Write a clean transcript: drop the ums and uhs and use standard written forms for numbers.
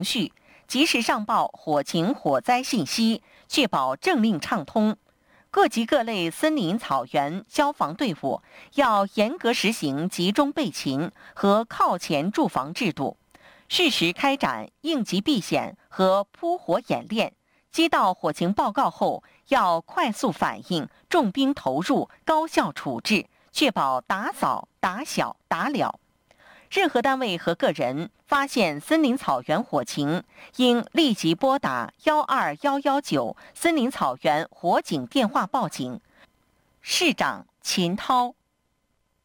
序，及时上报火情火灾信息，确保政令畅通。各级各类森林草原消防队伍要严格实行集中备勤和靠前驻防制度，适时开展应急避险和扑火演练。接到火情报告后，要快速反应，重兵投入，高效处置，确保打扫、打小、打了。任何单位和个人发现森林草原火情，应立即拨打12119森林草原火警电话报警。市长秦涛。